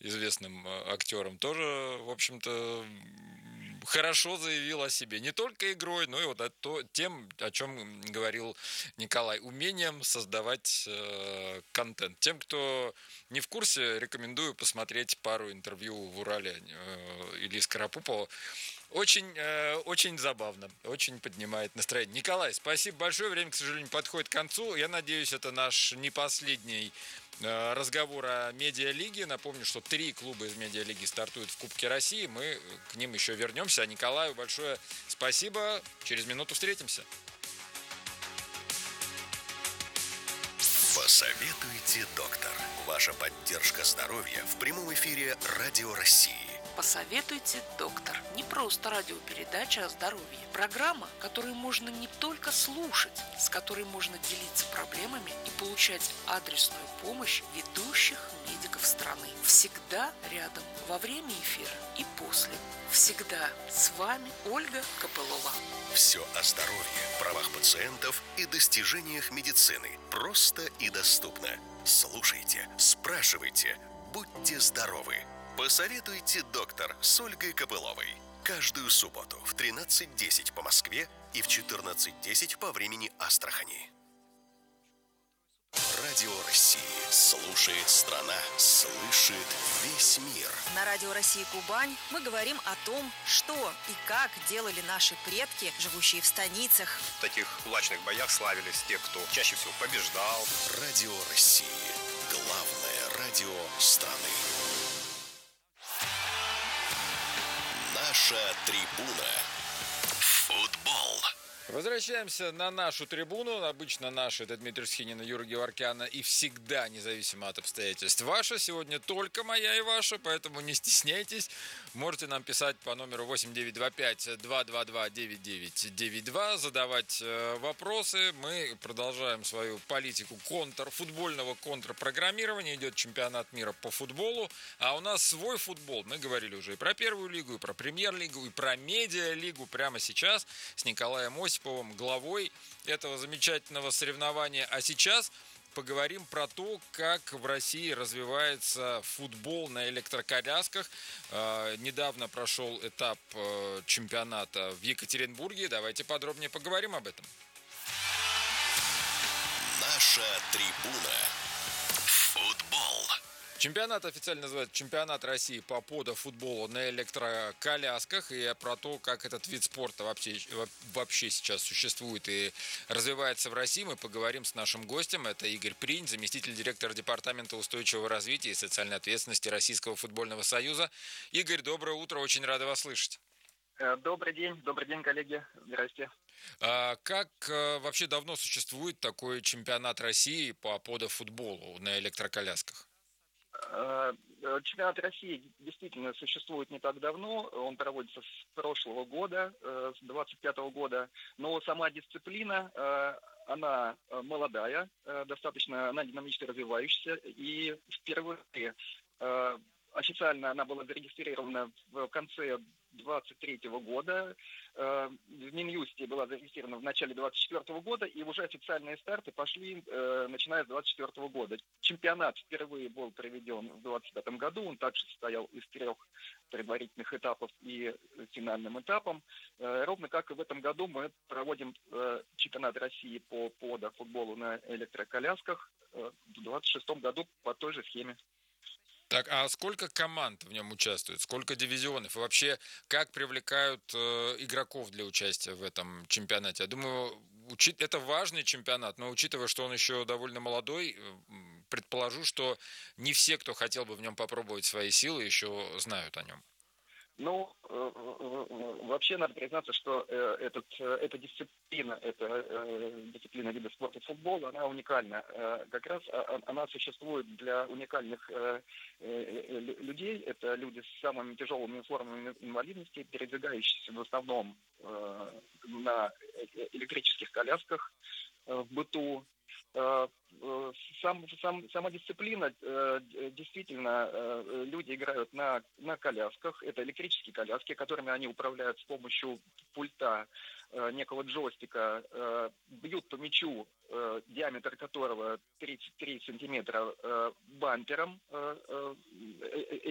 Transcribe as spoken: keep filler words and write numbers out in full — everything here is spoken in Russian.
известным э, актером, тоже, в общем-то, м, хорошо заявил о себе. Не только игрой, но и вот о то- тем, о чем говорил Николай, умением создавать э, контент. Тем, кто не в курсе, рекомендую посмотреть пару интервью в Урале э, Ильи Скоропупова. Очень, э, очень забавно, очень поднимает настроение. Николай, спасибо большое. Время, к сожалению, подходит к концу. Я надеюсь, это наш не последний э, разговор о медиалиге. Напомню, что три клуба из медиалиги стартуют в Кубке России. Мы к ним еще вернемся. А Николаю большое спасибо. Через минуту встретимся. Посоветуйте, доктор. Ваша поддержка здоровья в прямом эфире Радио России. Посоветуйте, доктор. Не просто радиопередача о здоровье. Программа, которую можно не только слушать, с которой можно делиться проблемами и получать адресную помощь ведущих медиков страны. Всегда рядом, во время эфира и после. Всегда с вами Ольга Копылова. Все о здоровье, правах пациентов и достижениях медицины. Просто и доступно. Слушайте, спрашивайте, будьте здоровы. Посоветуйте, доктор, с Ольгой Копыловой. Каждую субботу в тринадцать десять по Москве и в четырнадцать десять по времени Астрахани. Радио России. Слушает страна, слышит весь мир. На Радио России Кубань мы говорим о том, что и как делали наши предки, живущие в станицах. В таких кулачных боях славились те, кто чаще всего побеждал. Радио России. Главное радио страны. Наша трибуна. Футбол. Возвращаемся на нашу трибуну. Обычно наша — это Дмитрий Схинин и Юра Геворкяна. И всегда, независимо от обстоятельств, ваша. Сегодня только моя и ваша, поэтому не стесняйтесь. Можете нам писать по номеру восемь девятьсот двадцать пять двести двадцать два девяносто девять девяносто два, задавать э, вопросы. Мы продолжаем свою политику контр, футбольного контрпрограммирования. Идет чемпионат мира по футболу. А у нас свой футбол. Мы говорили уже и про первую лигу, и про премьер-лигу, и про медиалигу прямо сейчас с Николаем Осиповым, главой этого замечательного соревнования. А сейчас поговорим про то, как в России развивается футбол на электроколясках. Э, недавно прошел этап э, чемпионата в Екатеринбурге. Давайте подробнее поговорим об этом. Наша трибуна. Футбол. Чемпионат официально называется «Чемпионат России по подофутболу на электроколясках». И про то, как этот вид спорта вообще, вообще сейчас существует и развивается в России, мы поговорим с нашим гостем. Это Игорь Принь, заместитель директора Департамента устойчивого развития и социальной ответственности Российского футбольного союза. Игорь, доброе утро, очень рада вас слышать. Добрый день, добрый день, коллеги. Здрасте. А как а, вообще давно существует такой чемпионат России по подофутболу на электроколясках? Чемпионат России действительно существует не так давно, он проводится с прошлого года, с двадцать пятого года, но сама дисциплина, она молодая, достаточно, она динамически развивающаяся, и впервые официально она была зарегистрирована в конце двадцать третьего года, в Минюсте была зарегистрирована в начале двадцать четвёртого года, и уже официальные старты пошли, начиная с двадцать четвёртого года. Чемпионат впервые был проведен в двадцать пятом году, он также состоял из трех предварительных этапов и финальным этапом. Ровно как и в этом году мы проводим чемпионат России по подофутболу на электроколясках в двадцать шестом году по той же схеме. Так, а сколько команд в нем участвует? Сколько дивизионов? И вообще, как привлекают э, игроков для участия в этом чемпионате? Я думаю, учит... это важный чемпионат, но учитывая, что он еще довольно молодой, предположу, что не все, кто хотел бы в нем попробовать свои силы, еще знают о нем. Ну, вообще надо признаться, что этот, эта дисциплина, эта дисциплина вида спорта футбол, она уникальна. Как раз она существует для уникальных людей. Это люди с самыми тяжелыми формами инвалидности, передвигающиеся в основном на электрических колясках в быту. Сам, сам, сама дисциплина, действительно, люди играют на, на колясках. Это электрические коляски, которыми они управляют с помощью пульта, некого джойстика, бьют по мячу, диаметр которого тридцать три сантиметра, бампером.